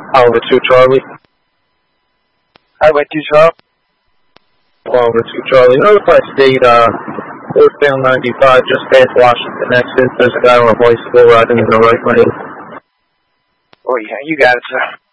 Over 2 Charlie. Highway 2 Charlie. Over 2 Charlie. Notify State, northbound 95, just past Washington exit. There's a guy on a bicycle riding in the right lane. Oh, yeah, you got it, sir.